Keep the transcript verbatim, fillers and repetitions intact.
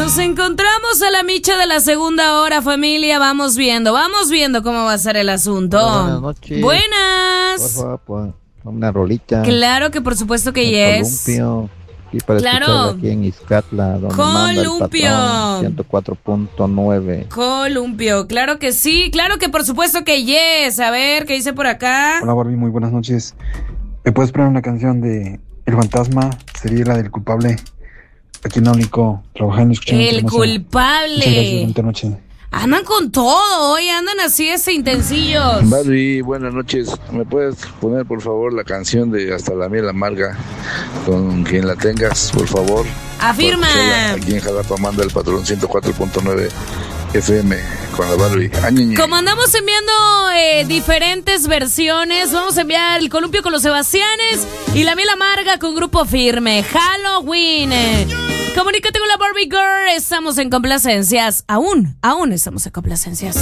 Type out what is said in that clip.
Nos encontramos a la micha de la segunda hora, familia. Vamos viendo, vamos viendo cómo va a ser el asunto. Hola, buenas noches. Buenas. Por favor, pues, una rolita. Claro que por supuesto que el yes. Columpio. Y para Claro. escuchar aquí en Izcatla, donde manda el Columpio. patrón, ciento cuatro punto nueve. Columpio, claro que sí, claro que por supuesto que yes. A ver, ¿qué dice por acá? Hola Barbie, muy buenas noches. ¿Me puedes poner una canción de El Fantasma? Sería la del culpable. Aquí en Náutico, trabajando y escuchando. El Hermosa. culpable. Muchas gracias, bonita noche. Andan con todo, hoy andan así ese intensillos. Barbie, buenas noches. ¿Me puedes poner por favor la canción de Hasta la miel amarga con quien la tengas, por favor? Afirma. Aquí en Jalapa manda el patrón ciento cuatro punto nueve F M con la Barbie. Añeñe. Como andamos enviando eh, diferentes versiones, vamos a enviar el Columpio con los Sebastianes y la miel amarga con Grupo Firme. Halloween. Comunícate con la Barbie Girl. Estamos en complacencias. Aún, aún estamos en complacencias.